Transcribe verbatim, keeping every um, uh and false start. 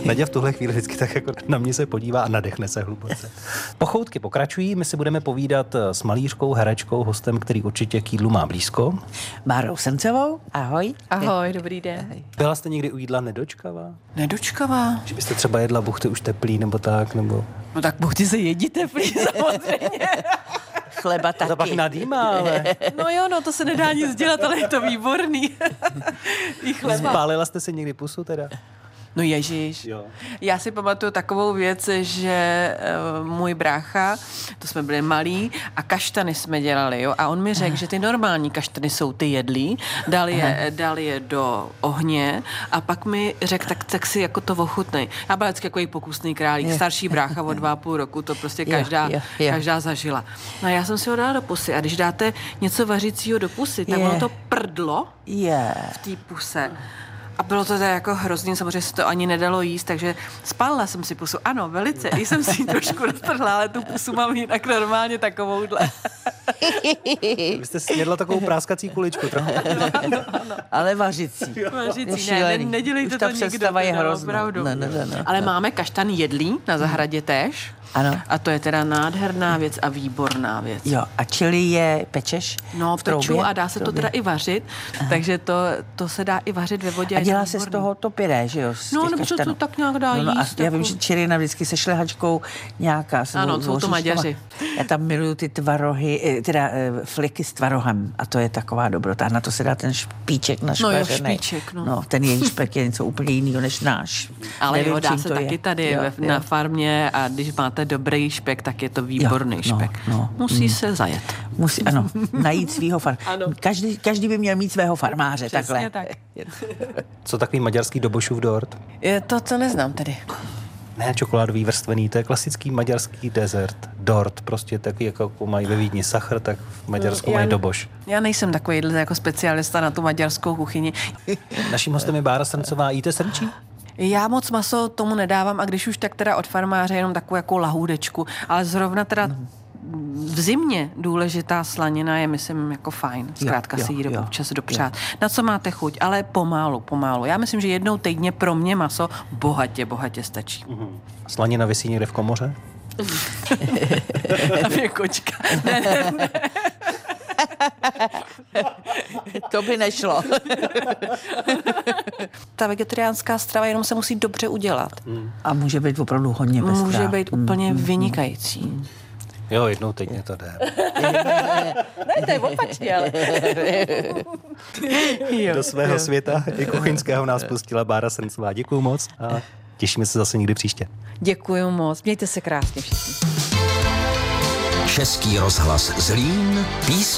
Naděja v tuhle chvíli vždycky tak jako na mě se podívá a nadechne se hluboce. Pochoutky pokračují, my si budeme povídat s malířkou, herečkou, hostem, který určitě k jídlu má blízko. Bárou Sencovou, ahoj. Ahoj, dobrý den. Byla jste někdy u jídla nedočkavá? Nedočkavá? Že byste třeba jedla buchty už teplý nebo tak, nebo... No tak buchty se jedí teplý samozřejmě. Chleba taky. To pak nadýmá, ale... No jo, no to se nedá nic dělat, ale je to výborný. I chleba. Spálila jste si někdy pusu teda? No ježiš. Jo. Já si pamatuju takovou věc, že uh, můj brácha, to jsme byli malí a kaštany jsme dělali, jo, a on mi řekl, že ty normální kaštany jsou ty jedlí, dal je, dal je do ohně a pak mi řekl, tak, tak si jako to ochutnej. Já byla vždycky takový pokusný králík, starší brácha od dva a půl roku, to prostě každá, jo, jo. každá zažila. No a já jsem si ho dala do pusy a když dáte něco vařícího do pusy, tak je. ono to prdlo Je. v té puse. A bylo to teda jako hrozný, samozřejmě se to ani nedalo jíst, takže spálila jsem si pusu. Ano, velice, i jsem si ji trošku roztrhla, ale tu pusu mám jinak normálně takovouhle. Vy jste snědla takovou práskací kuličku trochu. Ano, ano, ano. Ale vařicí. Vařící, ne, ne, nedělejte Už ta to nikdo. představa je teda, hrozná. opravdu. Ne, ne, ne, ne. Ale máme kaštan jedlí na zahradě též. Ano. A to je teda nádherná věc a výborná věc. Jo, a čili je pečeš? No, v peču troubě? a dá se to teda i vařit, takže to, to se dá i vařit ve vodě. A je dělá to se z výborný. toho to pyré, že jo? Z No, těch nebo se to kaštanů. tak nějak dá no, no, jíst. A já jako- vím, že Čirina vždycky se šlehačkou nějaká. s Ano, vo- jsou to voříškama. Maďaři. Já tam miluju ty tvarohy, eh, teda eh, fliky s tvarohem a to je taková dobrota. A na to se dá ten špíček No jo, našpeřenej. špíček, no. no. ten její špek je něco úplně jiného než náš. Ale Nevím, jo, dá čím se to taky je. tady Jo, ve, jo. na farmě a když máte dobrý špek, tak je to výborný Jo, no, špek. no, Musí mm. se zajet. Musí, ano, najít svýho far. Ano. Každý, každý by měl mít svého farmáře, Přesně takhle. tak. Co takový maďarský dobošův dort? Je to, co neznám tedy. Ne čokoládový vrstvený, to je klasický maďarský dezert. Dort, prostě takový, jako mají ve Vídni sachr, tak v Maďarsku Já- mají doboš. Já nejsem takový jako specialista na tu maďarskou kuchyni. Naším hostem je Bára Srncová. Jíte srnčí? Já moc maso tomu nedávám a když už tak teda od farmáře jenom takovou jako lahůdečku, ale zrovna teda v zimě důležitá slanina je, myslím, jako fajn. Zkrátka Jo, si ji jo, občas dopřát. Na co máte chuť, ale pomálu, pomálu. Já myslím, že jednou týdně pro mě maso bohatě, bohatě stačí. Slanina visí někde v komoře? Tam je kočka. Ne, ne, ne. To by nešlo. Ta vegetariánská strava jenom se musí dobře udělat. A může být opravdu hodně pestrá. Může být úplně vynikající. Jo, jednou týdně to jde. Ne, to je opačně, ale... Do svého světa i kuchyňského nás pustila Bára Srncová. Děkuju moc a těšíme se zase někdy příště. Děkuju moc. Mějte se krásně všichni. Český rozhlas Zlín, písně